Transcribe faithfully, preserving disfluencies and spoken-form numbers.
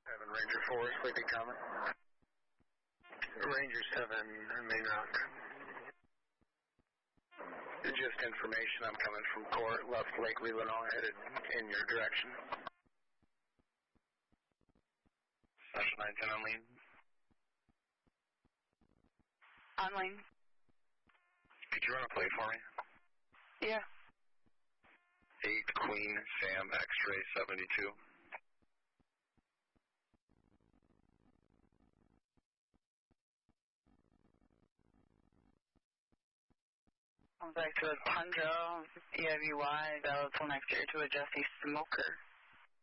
seven, Ranger four, sleeping comment. Ranger seven, Mayrock. Just information, I'm coming from Court, left Lake Leelanau, headed in your direction. Session nine ten on lean. On lean. Could you run a play for me? Yeah. eight Queen Sam X-ray seventy-two. Comes back to a Tundra, E I V Y, dial till next year to a Jesse Smoker.